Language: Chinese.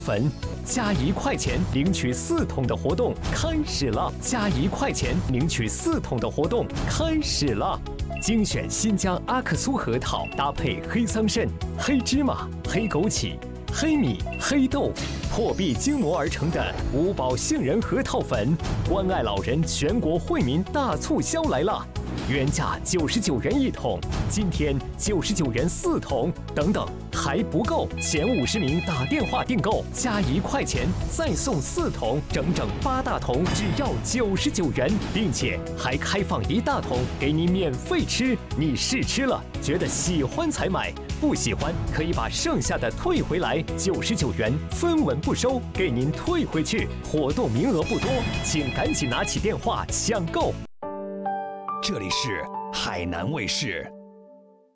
粉加1块钱领取4桶的活动开始了，加1块钱领取4桶的活动开始了。精选新疆阿克苏核桃，搭配黑桑葚、黑芝麻、黑枸杞、黑米、黑豆，破壁精磨而成的五宝杏仁核桃粉，关爱老人全国惠民大促销来了！原价99元1桶，今天99元4桶，等等还不够，前50名打电话订购加1块钱再送4桶，整整8大桶只要99元，并且还开放1大桶给你免费吃。你试吃了，觉得喜欢才买，不喜欢可以把剩下的退回来，99元分文不收，给您退回去。活动名额不多，请赶紧拿起电话抢购。 这里是海南卫视。